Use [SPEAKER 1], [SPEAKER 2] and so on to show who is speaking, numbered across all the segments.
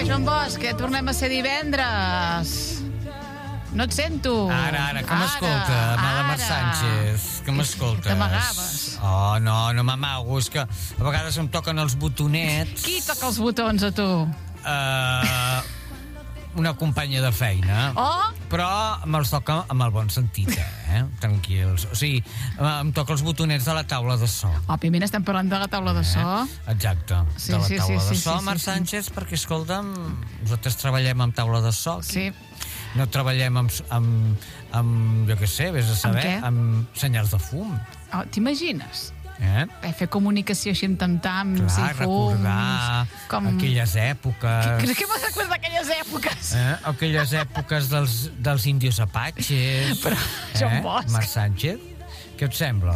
[SPEAKER 1] Joan Bosch, que tornem a ser divendres. No et sento.
[SPEAKER 2] Ara, que m'escolta, Mar Sánchez, que m'escoltes.
[SPEAKER 1] T'amagaves.
[SPEAKER 2] Oh, no m'amago, és que a vegades em toquen els botonets.
[SPEAKER 1] Qui toca els botons, a tu?
[SPEAKER 2] Una companya de feina.
[SPEAKER 1] Oh?
[SPEAKER 2] Però me'ls toca amb el bon sentit, tranquils. O sigui, em toca els botonets de la taula de so.
[SPEAKER 1] Òbviament estem parlant de la taula de so.
[SPEAKER 2] Exacte,
[SPEAKER 1] Sí,
[SPEAKER 2] de la
[SPEAKER 1] sí,
[SPEAKER 2] taula
[SPEAKER 1] sí,
[SPEAKER 2] de so,
[SPEAKER 1] sí,
[SPEAKER 2] Mar
[SPEAKER 1] sí.
[SPEAKER 2] Sánchez, perquè, escolta'm, nosaltres treballem amb taula de so aquí.
[SPEAKER 1] Sí.
[SPEAKER 2] No treballem amb jo què sé, vés a saber, amb senyals de fum.
[SPEAKER 1] Oh, t'imagines? Fer comunicació així amb tam-tams i fums.
[SPEAKER 2] Recordar aquelles èpoques.
[SPEAKER 1] Què vas recordar d'aquelles èpoques?
[SPEAKER 2] Aquelles èpoques dels índios apatxes.
[SPEAKER 1] Però, Joan Bosch.
[SPEAKER 2] Mar Sánchez, què et sembla?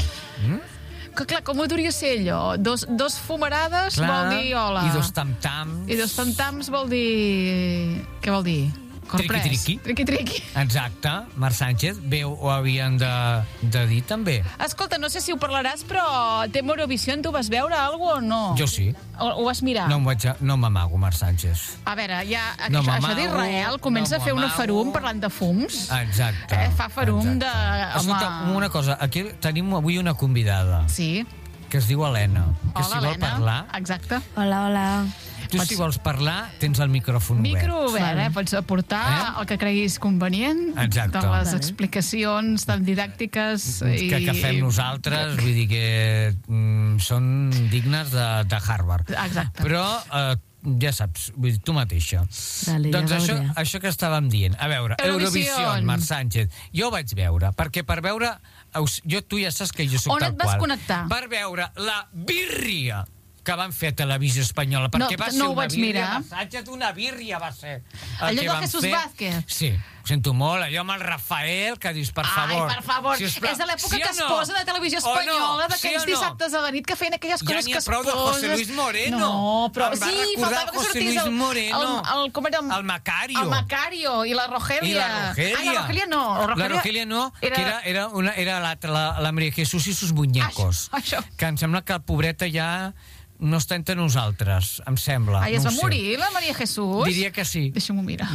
[SPEAKER 1] Que clar, com ho podria ser allò? Dos fumarades vol dir hola.
[SPEAKER 2] I dos tam-tams.
[SPEAKER 1] I dos tam-tams vol dir... Què vol dir?
[SPEAKER 2] Triqui-triqui.
[SPEAKER 1] Triqui-triqui.
[SPEAKER 2] Exacte. Mar Sánchez, bé ho havien de dir també.
[SPEAKER 1] Escolta, no sé si ho parlaràs, però Tema Eurovision, tu vas veure alguna o no?
[SPEAKER 2] Jo sí.
[SPEAKER 1] Ho vas mirar?
[SPEAKER 2] No m'amago, Mar Sánchez.
[SPEAKER 1] A veure, ja,
[SPEAKER 2] No
[SPEAKER 1] això d'Israel comença a fer una farum parlant de fums.
[SPEAKER 2] Exacte.
[SPEAKER 1] Fa farum de...
[SPEAKER 2] Escolta, una cosa, aquí tenim avui una convidada.
[SPEAKER 1] Sí.
[SPEAKER 2] Que es diu Helena. Que
[SPEAKER 1] Hola,
[SPEAKER 2] si vol
[SPEAKER 1] Helena.
[SPEAKER 2] parlar...
[SPEAKER 1] Exacte.
[SPEAKER 3] Hola.
[SPEAKER 2] Tu, si vols parlar, tens el micròfon obert.
[SPEAKER 1] Micro obert, Pots aportar el que creguis convenient.
[SPEAKER 2] Exacte.
[SPEAKER 1] De les explicacions tan didàctiques.
[SPEAKER 2] Que fem nosaltres, vull dir que són dignes de Harvard.
[SPEAKER 1] Exacte.
[SPEAKER 2] Però ja saps, vull dir, tu mateixa.
[SPEAKER 3] Dale,
[SPEAKER 2] doncs
[SPEAKER 3] ja
[SPEAKER 2] això que estàvem dient. A veure, Eurovision, Mar Sánchez. Jo ho vaig veure, perquè per veure... Tu ja saps que jo soc tal qual.
[SPEAKER 1] On et vas connectar?
[SPEAKER 2] Per veure la birria que van fer a Televisió Espanyola, perquè va ser una birria, massatge d'una birria va ser.
[SPEAKER 1] Allò de Jesús Vázquez.
[SPEAKER 2] Sí, ho sento molt, allò amb el Rafael, que dius, per favor.
[SPEAKER 1] Ai, per favor, és de l'època que es posa de Televisió Espanyola, d'aquells dissabtes a la nit que feien aquelles coses que es posen...
[SPEAKER 2] Ja n'hi ha prou de José Luis Moreno.
[SPEAKER 1] No, però
[SPEAKER 2] em va
[SPEAKER 1] sí,
[SPEAKER 2] recordar
[SPEAKER 1] faltava que
[SPEAKER 2] José
[SPEAKER 1] sortís
[SPEAKER 2] Luis Moreno.
[SPEAKER 1] el
[SPEAKER 2] Macario.
[SPEAKER 1] El Macario i la Rogelia.
[SPEAKER 2] I la Rogelia.
[SPEAKER 1] Ah, la Rogelia no.
[SPEAKER 2] La Rogelia no, que era la María Jesús i sus muñecos.
[SPEAKER 1] Això.
[SPEAKER 2] Que em sembla que la pobreta ja no està entre nosaltres, em sembla.
[SPEAKER 1] Ai, es va morir la María Jesús?
[SPEAKER 2] Diria que sí.
[SPEAKER 1] Deixa'm-ho mirar.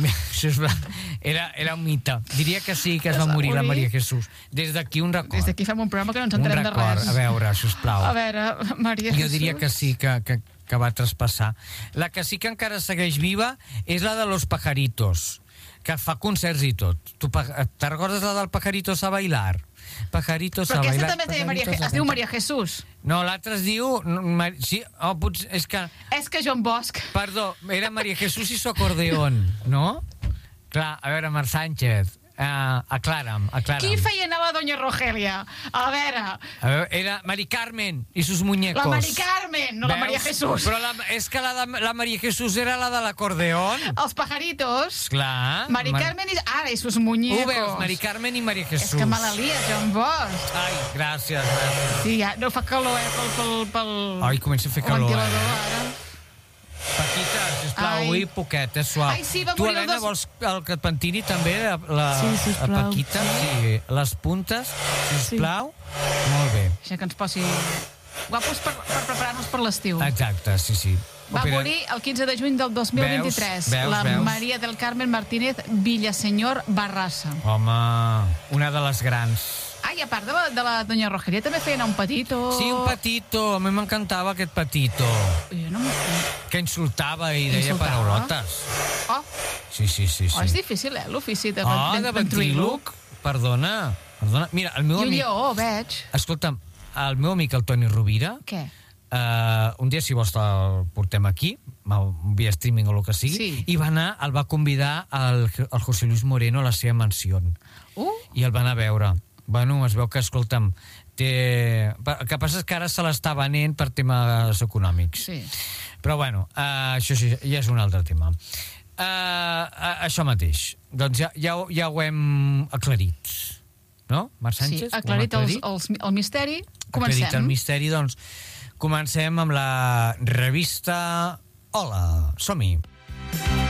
[SPEAKER 2] Era un mite. Diria que sí, que es va morir la María Jesús. Des d'aquí un record.
[SPEAKER 1] Des d'aquí fem un programa que no ens entenem de res.
[SPEAKER 2] A veure, sisplau.
[SPEAKER 1] A veure, María Jesús.
[SPEAKER 2] Jo diria que sí, que va traspassar. La que sí que encara segueix viva és la de Los Pajaritos, que fa concerts i tot. Te'n recordes la del Pajaritos a bailar? Pajaritos a bailar.
[SPEAKER 1] Però aquesta també es diu María Jesús.
[SPEAKER 2] No, l'altra es diu... Sí, potser, és que...
[SPEAKER 1] És que Joan Bosch.
[SPEAKER 2] Perdó, era María Jesús i su acordeón, no? Clar, a veure, Mar Sánchez, aclara'm.
[SPEAKER 1] Qui feia anar la doña Rogelia? A veure,
[SPEAKER 2] era Mari Carmen i sus muñecos.
[SPEAKER 1] La Mari Carmen, no la María Jesús.
[SPEAKER 2] Però és que la María Jesús era la de l'acordeón.
[SPEAKER 1] Els pajaritos.
[SPEAKER 2] Clar.
[SPEAKER 1] Mari Carmen i sus muñecos.
[SPEAKER 2] Ho veus, Mari Carmen i María Jesús.
[SPEAKER 1] És que me la lia, Joan Bosch.
[SPEAKER 2] Ai, gràcies.
[SPEAKER 1] Sí, ja, no fa calor, pel
[SPEAKER 2] Ai, comença a fer calor.
[SPEAKER 1] Ventilador, ara.
[SPEAKER 2] Paquita, sisplau, avui poquet, suau.
[SPEAKER 1] Ai, sí, va
[SPEAKER 2] tu,
[SPEAKER 1] morir
[SPEAKER 2] Helena, vols que et pentini també la Paquita? Sí, les puntes, sisplau. Molt bé.
[SPEAKER 1] Això que ens posi guapos per preparar-nos per l'estiu.
[SPEAKER 2] Exacte, sí.
[SPEAKER 1] Va morir el 15 de juny del 2023. La María del Carmen Martínez Villaseñor Barrasa.
[SPEAKER 2] Home, una de les grans.
[SPEAKER 1] Ai, a part de la doña Rogelia també feien un petito.
[SPEAKER 2] Sí, un petito. A mi m'encantava aquest petito.
[SPEAKER 1] Jo no
[SPEAKER 2] que insultava i deia paraulotes.
[SPEAKER 1] Oh.
[SPEAKER 2] Sí.
[SPEAKER 1] Oh, és difícil, l'ofici de
[SPEAKER 2] ventríloc. Perdona. Mira, el meu amic...
[SPEAKER 1] I un lleó, veig.
[SPEAKER 2] Escolta'm, el meu amic, el Toni Rovira...
[SPEAKER 1] Què?
[SPEAKER 2] Un dia, si vols, el portem aquí, via streaming o el que sigui, i el va convidar el José Luis Moreno a la seva mansió. I el van a veure. Bueno, es veu que, escolta'm, el que passa és que ara se l'està venent per temes econòmics.
[SPEAKER 1] Sí.
[SPEAKER 2] Però, bueno, això sí, ja és un altre tema. Això mateix. Doncs ja ho hem aclarit. No, Mar Sánchez?
[SPEAKER 1] Sí, aclarit el misteri. Comencem.
[SPEAKER 2] Aclarit el misteri, doncs comencem amb la revista Hola, som-hi.